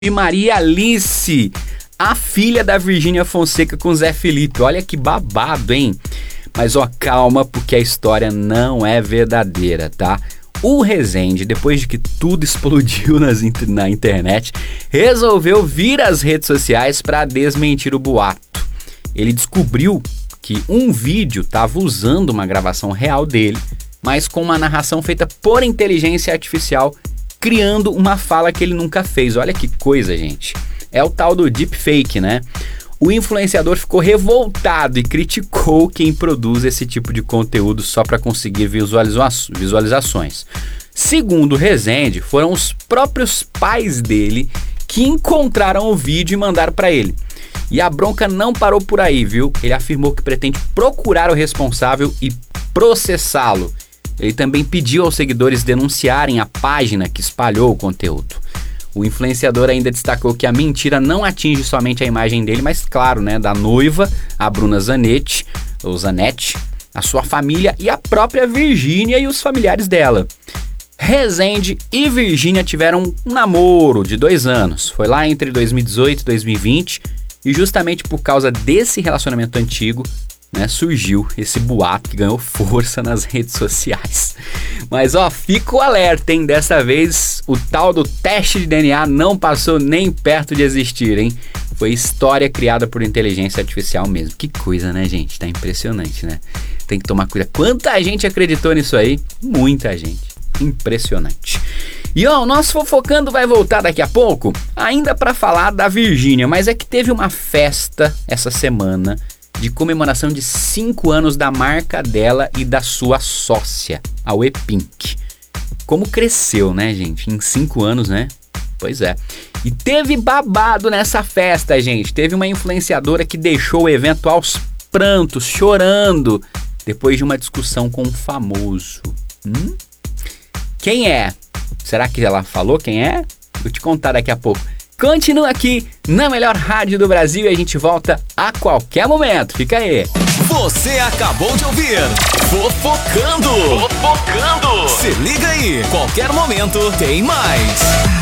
E Maria Alice, a filha da Virgínia Fonseca com Zé Felipe. Olha que babado, hein? Mas ó, calma, porque a história não é verdadeira, tá? O Rezende, depois de que tudo explodiu na internet, resolveu vir às redes sociais para desmentir o boato. Ele descobriu que um vídeo estava usando uma gravação real dele, mas com uma narração feita por inteligência artificial, criando uma fala que ele nunca fez. Olha que coisa, gente. É o tal do deepfake, né? O influenciador ficou revoltado e criticou quem produz esse tipo de conteúdo só para conseguir visualizações. Segundo o Rezende, foram os próprios pais dele que encontraram o vídeo e mandaram para ele. E a bronca não parou por aí, viu? Ele afirmou que pretende procurar o responsável e processá-lo. Ele também pediu aos seguidores denunciarem a página que espalhou o conteúdo. O influenciador ainda destacou que a mentira não atinge somente a imagem dele, mas claro, né, da noiva, a Bruna Zanetti, ou Zanetti, a sua família e a própria Virgínia e os familiares dela. Rezende e Virgínia tiveram um namoro de 2 anos. Foi lá entre 2018 e 2020 e justamente por causa desse relacionamento antigo, né, surgiu esse boato que ganhou força nas redes sociais. Mas ó, fica o alerta, hein? Dessa vez o tal do teste de DNA não passou nem perto de existir, hein? Foi história criada por inteligência artificial mesmo. Que coisa, né, gente? Tá impressionante, né? Tem que tomar cuidado. Quanta gente acreditou nisso aí? Muita gente. Impressionante. E ó, o nosso Fofocando vai voltar daqui a pouco, ainda para falar da Virgínia, mas é que teve uma festa essa semana de comemoração de 5 anos da marca dela e da sua sócia, a Wepink. Como cresceu, né, gente? Em 5 anos, né? Pois é. E teve babado nessa festa, gente. Teve uma influenciadora que deixou o evento aos prantos, chorando, depois de uma discussão com um famoso. Quem é? Será que ela falou quem é? Vou te contar daqui a pouco. Continua aqui na melhor rádio do Brasil e a gente volta a qualquer momento. Fica aí. Você acabou de ouvir Fofocando. Se liga aí, qualquer momento tem mais.